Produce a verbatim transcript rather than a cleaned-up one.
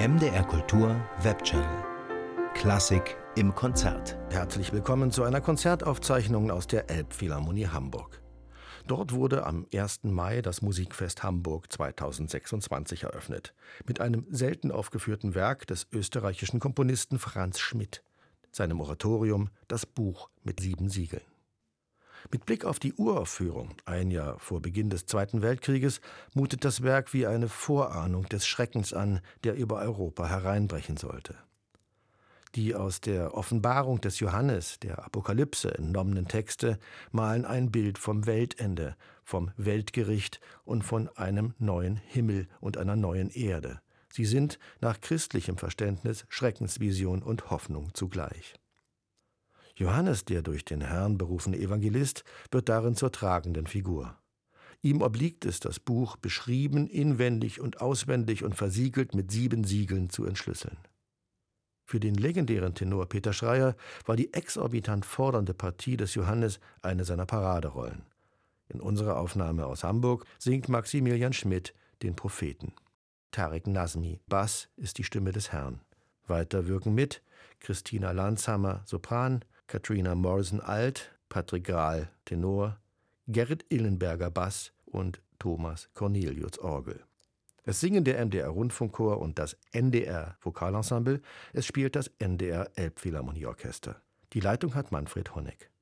M D R Kultur Webchannel. Klassik im Konzert. Herzlich willkommen zu einer Konzertaufzeichnung aus der Elbphilharmonie Hamburg. Dort wurde am ersten Mai das Musikfest Hamburg zweitausendsechsundzwanzig eröffnet, mit einem selten aufgeführten Werk des österreichischen Komponisten Franz Schmidt, seinem Oratorium »Das Buch mit sieben Siegeln«. Mit Blick auf die Uraufführung, ein Jahr vor Beginn des Zweiten Weltkrieges, mutet das Werk wie eine Vorahnung des Schreckens an, der über Europa hereinbrechen sollte. Die aus der Offenbarung des Johannes, der Apokalypse, entnommenen Texte malen ein Bild vom Weltende, vom Weltgericht und von einem neuen Himmel und einer neuen Erde. Sie sind nach christlichem Verständnis Schreckensvision und Hoffnung zugleich. Johannes, der durch den Herrn berufene Evangelist, wird darin zur tragenden Figur. Ihm obliegt es, das Buch beschrieben, inwendig und auswendig und versiegelt mit sieben Siegeln zu entschlüsseln. Für den legendären Tenor Peter Schreyer war die exorbitant fordernde Partie des Johannes eine seiner Paraderollen. In unserer Aufnahme aus Hamburg singt Maximilian Schmidt den Propheten. Tarek Nazmi, Bass, ist die Stimme des Herrn. Weiter wirken mit Christina Landshammer, Sopran, Katrina Morrison Alt, Patrick Grahl, Tenor, Gerrit Illenberger, Bass und Thomas Cornelius, Orgel. Es singen der M D R-Rundfunkchor und das N D R-Vokalensemble, es spielt das N D R-Elbphilharmonieorchester. Die Leitung hat Manfred Honeck.